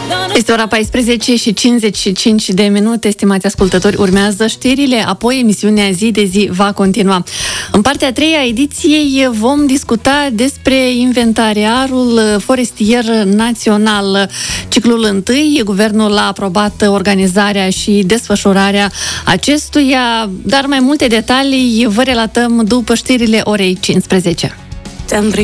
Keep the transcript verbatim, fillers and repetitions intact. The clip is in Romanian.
Este ora paisprezece și cincizeci și cinci de minute, stimați ascultători, urmează știrile, apoi emisiunea Zi de Zi va continua. În partea a treia a ediției vom discuta despre inventariarul forestier național. Ciclul întâi, guvernul a aprobat organizarea și desfășurarea acestuia, dar mai multe detalii vă relatăm după știrile orei cincisprezece.